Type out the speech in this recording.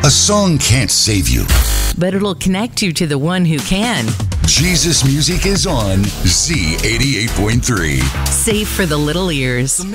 A song can't save you. but it'll connect you to the one who can. Jesus Music is on Z88.3. Safe for the little ears.